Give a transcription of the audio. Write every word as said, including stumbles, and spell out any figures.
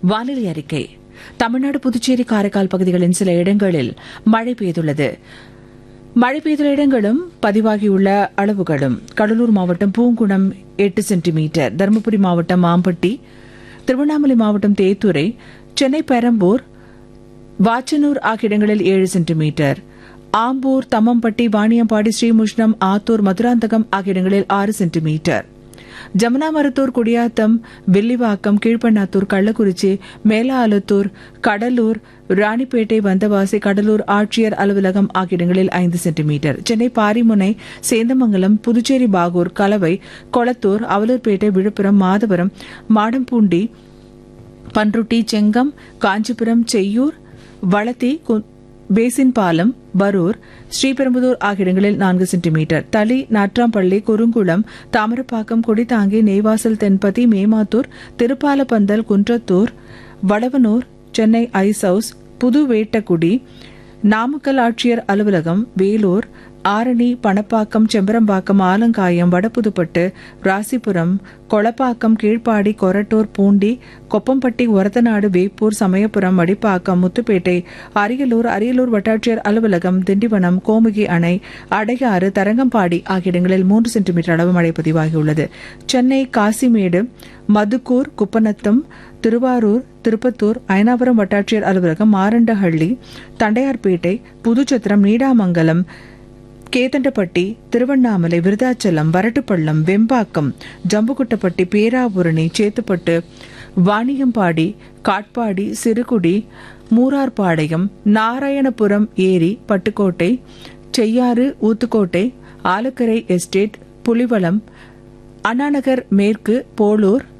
வானிலை அறிக்கை. தமிழ்நாடு, புதுச்சேரி, காரைக்கால் பகுதிகளின் சில இடங்களில் மழை பெய்துள்ளது. மழை பெய்துள்ள இடங்களும் பதிவாகியுள்ள அளவுகளும்: கடலூர் மாவட்டம் பூங்குணம் எட்டு சென்டிமீட்டர், தருமபுரி மாவட்டம் மாம்பட்டி, திருவண்ணாமலை மாவட்டம் தேத்துரை, சென்னை பெரம்பூர், வாச்சனூர் ஆகிய இடங்களில் ஏழு சென்டிமீட்டர், ஆம்பூர், தம்மம்பட்டி, வாணியம்பாடி, ஸ்ரீமுஷ்ணம், ஆத்தூர், மதுராந்தகம் ஆகிய இடங்களில் ஆறு சென்டிமீட்டர், ஜமுனாமரத்தூர், குடியாத்தம், வில்லிவாக்கம், கீழ்பண்ணாத்தூர், கள்ளக்குறிச்சி, மேலாலத்தூர், கடலூர், ராணிப்பேட்டை, வந்தவாசி, கடலூர் ஆட்சியர் அலுவலகம் ஆகிய இடங்களில் ஐந்து சென்டிமீட்டர், சென்னை பாரிமுனை, சேந்தமங்கலம், புதுச்சேரி பாகூர், கலவை, கொளத்தூர், அவலூர்பேட்டை, விழுப்புரம், மாதவரம், மாடம்பூண்டி, பன்ருட்டி, செங்கம், காஞ்சிபுரம், செய்யூர், வளத்தி, பேசின்பாலம், பரூர், ஸ்ரீபெரும்புதூர் ஆகிய இடங்களில் நான்கு centimetre, Thali, Natrampalli, Kurungulam, Thamarapakkam, கொடித்தாங்கி, Neivasal, Thenpathi, Memathur, Tiruppalapandal, Kundrathur, Vadavanur, Chennai ice house, Puduvettakudi, Namakkal ஆட்சியர் அலுவலகம், வேலூர், ஆரணி, பணப்பாக்கம், செம்பரம்பாக்கம், ஆலங்காயம், வடபுதுப்பட்டு, ராசிபுரம், கொளப்பாக்கம், கீழ்ப்பாடி, கொரட்டூர், பூண்டி, கொப்பம்பட்டி, ஒரத்தநாடு, வேப்பூர், சமயபுரம், மடிப்பாக்கம், முத்துப்பேட்டை, அரியலூர், அரியலூர் வட்டாட்சியர் அலுவலகம், திண்டிவனம், கோமுகி அணை, அடையாறு, தரங்கம்பாடி ஆகிய இடங்களில் மூன்று சென்டிமீட்டர் அளவு மழை பதிவாகியுள்ளது. சென்னை காசிமேடு, மதுக்கூர், குப்பநத்தம், திருவாரூர், திருப்பத்தூர், அயனாபுரம் வட்டாட்சியர் அலுவலகம், மாரண்டஹள்ளி, தண்டையார்பேட்டை, புதுச்சத்திரம், நீடாமங்கலம், கேதண்டப்பட்டி, திருவண்ணாமலை, விருதாச்சலம், வரட்டுப்பள்ளம், வெம்பாக்கம், ஜம்புகுட்டப்பட்டி, பேராவூரணி, சேத்துப்பட்டு, வாணியம்பாடி, காட்பாடி, சிறுகுடி, மூரார்பாளையம், நாராயணபுரம் ஏரி, பட்டுக்கோட்டை, செய்யாறு, ஊத்துக்கோட்டை, ஆலக்கரை எஸ்டேட், புலிவலம், அண்ணாநகர் மேற்கு, போலூர்,